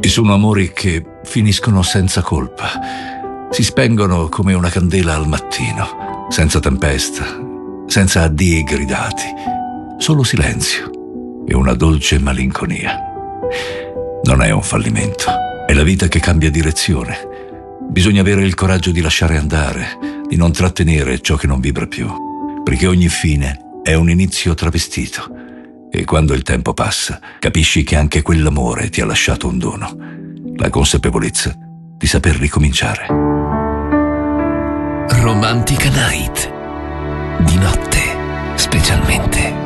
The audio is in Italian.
Ci sono amori che finiscono senza colpa, si spengono come una candela al mattino, senza tempesta, senza addii gridati, solo silenzio e una dolce malinconia. Non è un fallimento, è la vita che cambia direzione. Bisogna avere il coraggio di lasciare andare, di non trattenere ciò che non vibra più, perché ogni fine è un inizio travestito. E quando il tempo passa, capisci che anche quell'amore ti ha lasciato un dono, la consapevolezza di saper ricominciare. Romantica Night, di notte specialmente.